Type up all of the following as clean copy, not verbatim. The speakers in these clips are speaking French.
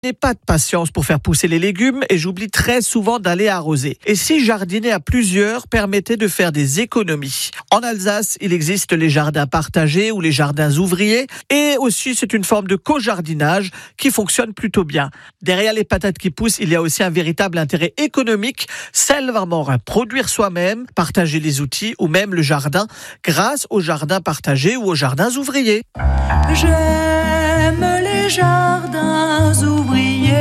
Je n'ai pas de patience pour faire pousser les légumes et j'oublie très souvent d'aller arroser. Et si jardiner à plusieurs permettait de faire des économies? En Alsace, il existe les jardins partagés ou les jardins ouvriers et aussi c'est une forme de co-jardinage qui fonctionne plutôt bien. Derrière les patates qui poussent, il y a aussi un véritable intérêt économique, celle vraiment à produire soi-même, partager les outils ou même le jardin grâce aux jardins partagés ou aux jardins ouvriers. J'aime les jardins ouvriers.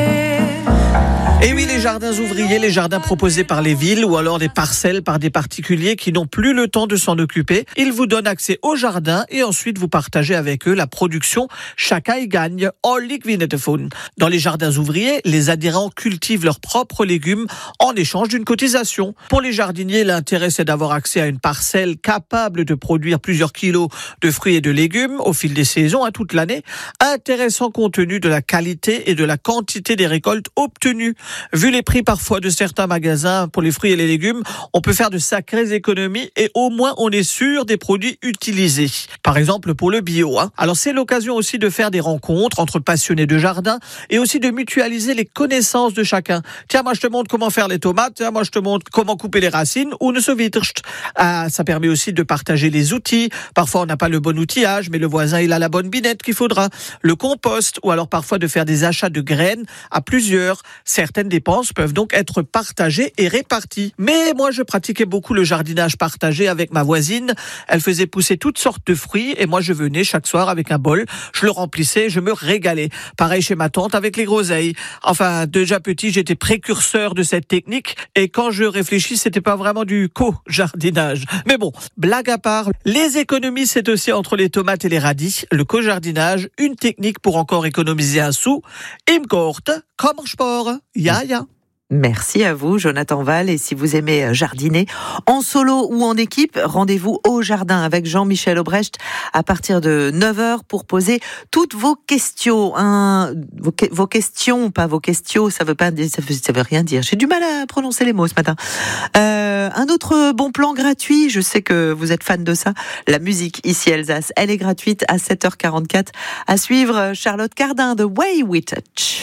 Et oui, les jardins ouvriers, les jardins proposés par les villes ou alors des parcelles par des particuliers qui n'ont plus le temps de s'en occuper. Ils vous donnent accès au jardin et ensuite vous partagez avec eux la production. Chacun y gagne. Dans les jardins ouvriers, les adhérents cultivent leurs propres légumes en échange d'une cotisation. Pour les jardiniers, l'intérêt c'est d'avoir accès à une parcelle capable de produire plusieurs kilos de fruits et de légumes au fil des saisons, toute l'année. Intéressant compte tenu de la qualité et de la quantité des récoltes obtenues. Vu les prix parfois de certains magasins pour les fruits et les légumes, on peut faire de sacrées économies et au moins on est sûr des produits utilisés. Par exemple pour le bio. Alors c'est l'occasion aussi de faire des rencontres entre passionnés de jardin et aussi de mutualiser les connaissances de chacun. Tiens, moi je te montre comment faire les tomates, tiens, moi je te montre comment couper les racines ou ne se vitrst. Ça permet aussi de partager les outils. Parfois on n'a pas le bon outillage, mais le voisin il a la bonne binette qu'il faudra. Le compost ou alors parfois de faire des achats de graines à plusieurs. Certaines dépenses peuvent donc être partagées et réparties. Mais moi, je pratiquais beaucoup le jardinage partagé avec ma voisine. Elle faisait pousser toutes sortes de fruits et moi, je venais chaque soir avec un bol. Je le remplissais et je me régalais. Pareil chez ma tante avec les groseilles. Enfin, déjà petit, j'étais précurseur de cette technique et quand je réfléchis, c'était pas vraiment du co-jardinage. Mais bon, blague à part, les économies, c'est aussi entre les tomates et les radis. Le co-jardinage, une technique pour encore économiser un sou. Im kort, comme sport. Ya. Merci à vous, Jonathan Val. Et si vous aimez jardiner, en solo ou en équipe, rendez-vous au jardin avec Jean-Michel Aubrecht à partir de 9h pour poser toutes vos questions. Vos questions, pas vos questions, ça veut rien dire. J'ai du mal à prononcer les mots ce matin. Un autre bon plan gratuit, je sais que vous êtes fan de ça, la musique ici Alsace. Elle est gratuite à 7h44. À suivre, Charlotte Cardin de Way We Touch.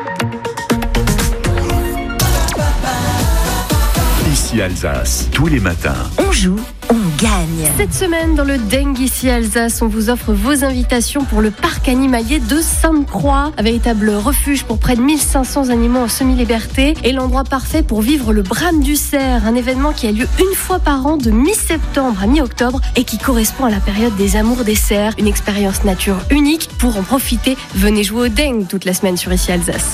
Ici Alsace, tous les matins. On joue, on gagne. Cette semaine, dans le Dengue ici Alsace, on vous offre vos invitations pour le parc animalier de Sainte-Croix. Un véritable refuge pour près de 1500 animaux en semi-liberté et l'endroit parfait pour vivre le Brame du Cerf, un événement qui a lieu une fois par an de mi-septembre à mi-octobre et qui correspond à la période des amours des cerfs. Une expérience nature unique. Pour en profiter, venez jouer au Dengue toute la semaine sur Ici Alsace.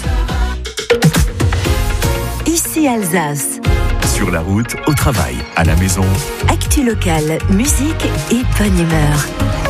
Ici Alsace. Sur la route, au travail, à la maison. Actu locale, musique et bonne humeur.